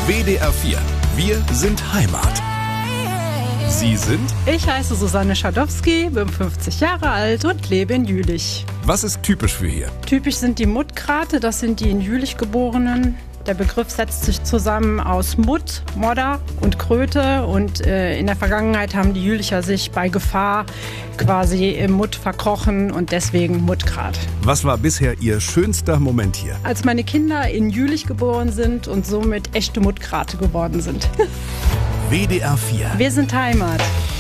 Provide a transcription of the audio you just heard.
WDR 4. Wir sind Heimat. Sie sind? Ich heiße Susanne Schadowski, bin 50 Jahre alt und lebe in Jülich. Was ist typisch für hier? Typisch sind die Muttkrate, das sind die in Jülich Geborenen. Der Begriff setzt sich zusammen aus Mutt, Modder und Kröte und in der Vergangenheit haben die Jülicher sich bei Gefahr quasi im Mutt verkrochen und deswegen Muttgrat. Was war bisher Ihr schönster Moment hier? Als meine Kinder in Jülich geboren sind und somit echte Muttkrate geworden sind. WDR 4. Wir sind Heimat.